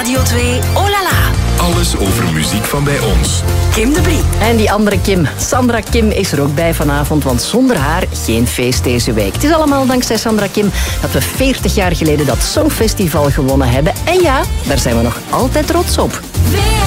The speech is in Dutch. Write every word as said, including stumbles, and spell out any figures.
Radio twee, oh la la. Alles over muziek van bij ons. Kim de Brie. En die andere Kim, Sandra Kim, is er ook bij vanavond, want zonder haar geen feest deze week. Het is allemaal dankzij Sandra Kim dat we veertig jaar geleden dat Songfestival gewonnen hebben. En ja, daar zijn we nog altijd trots op.